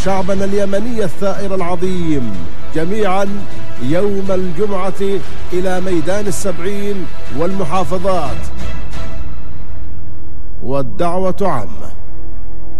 شعبنا اليمني الثائر العظيم جميعا يوم الجمعة إلى ميدان السبعين والمحافظات، والدعوة عامة.